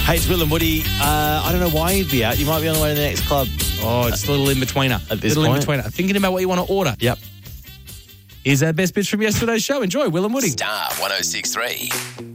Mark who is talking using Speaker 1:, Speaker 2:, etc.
Speaker 1: Hey, it's Will and Woody. I don't know why you'd be out. You might be on the way to the next club.
Speaker 2: Oh, it's a little in-betweener.
Speaker 1: At this point.
Speaker 2: In-betweener. Thinking about what you want to order.
Speaker 1: Yep.
Speaker 2: Here's our best bits from yesterday's show. Enjoy, Will and Woody.
Speaker 3: Star 106.3.